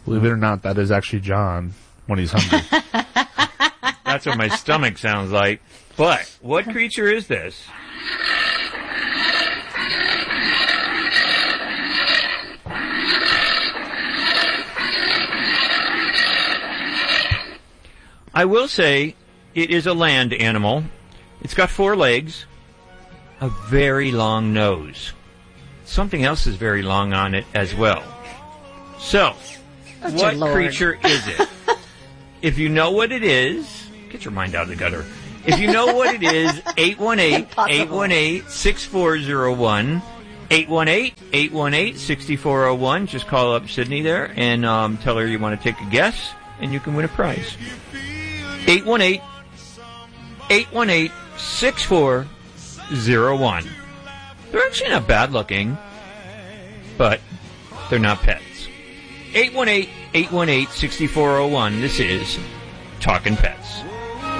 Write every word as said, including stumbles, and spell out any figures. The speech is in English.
Believe it or not, that is actually John when he's hungry. That's what my stomach sounds like. But what creature is this? I will say it is a land animal. It's got four legs, a very long nose. Something else is very long on it as well. So, oh, what creature is it? If you know what it is, get your mind out of the gutter. If you know what it is, eight one eight, eight one eight, six four zero one, eight one eight, eight one eight, six four zero one. Just call up Sydney there and um, tell her you want to take a guess, and you can win a prize. eight one eight, eight one eight, six four zero one. They're actually not bad looking, but they're not pets. eight one eight, eight one eight, six four zero one. This is Talkin' Pets.